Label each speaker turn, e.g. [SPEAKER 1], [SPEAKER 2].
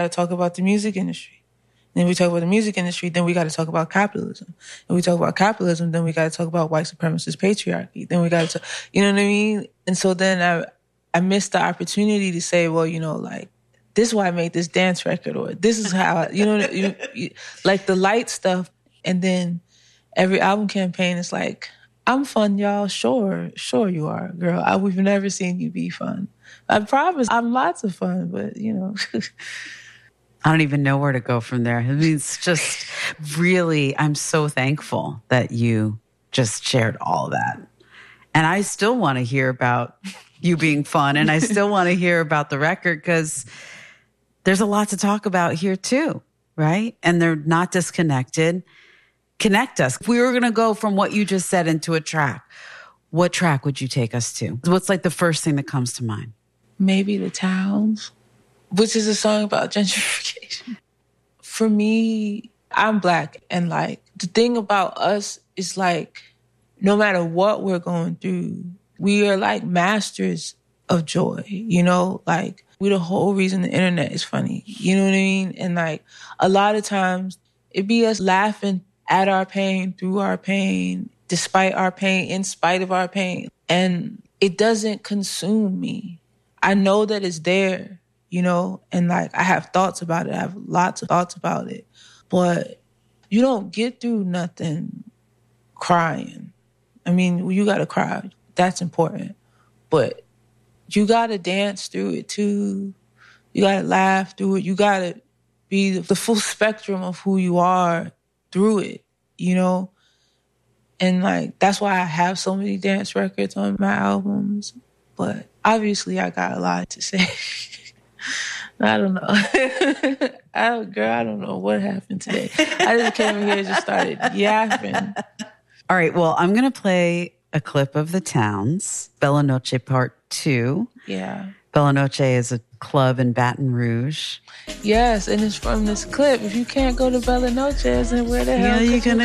[SPEAKER 1] gotta talk about the music industry. Then we talk about the music industry, then we got to talk about capitalism. And we talk about capitalism, then we got to talk about white supremacist patriarchy. Then we got to, you know what I mean? And so then I missed the opportunity to say, well, like, this is why I made this dance record, or this is how, like the light stuff. And then every album campaign is like, I'm fun, y'all. Sure you are, girl. We've never seen you be fun. I promise I'm lots of fun, but,
[SPEAKER 2] I don't even know where to go from there. I mean, it's just really, I'm so thankful that you just shared all of that. And I still want to hear about you being fun, and I still want to hear about the record, because there's a lot to talk about here too, right? And they're not disconnected. Connect us. If we were going to go from what you just said into a track, what track would you take us to? What's like the first thing that comes to mind?
[SPEAKER 1] Maybe The Towns, which is a song about gentrification. For me, I'm Black, and like the thing about us is like, no matter what we're going through, we are like masters of joy, like we're the whole reason the internet is funny. You know what I mean? And like a lot of times it be us laughing at our pain, through our pain, despite our pain, in spite of our pain. And it doesn't consume me. I know that it's there, and like I have thoughts about it. I have lots of thoughts about it. But you don't get through nothing crying. I mean, you got to cry. That's important. But you got to dance through it too. You got to laugh through it. You got to be the full spectrum of who you are through it, And like, that's why I have so many dance records on my albums. But obviously I got a lot to say. I don't know. I don't know what happened today. I just came in here and just started yapping.
[SPEAKER 2] All right, well, I'm going to play a clip of The Towns, Bella Noche Part 2.
[SPEAKER 1] Yeah.
[SPEAKER 2] Bella Noche is a club in Baton Rouge.
[SPEAKER 1] Yes, and it's from this clip. If you can't go to Bella Noche, then where the hell?
[SPEAKER 2] You can